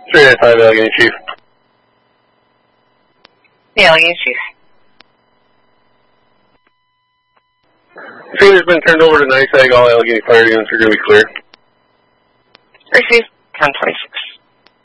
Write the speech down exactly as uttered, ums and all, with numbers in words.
three nine five Allegheny Chief. The Allegheny Chief. Trailer's been turned over to NYSEG. All Allegheny fire units are going to be clear. Received ten twenty-six.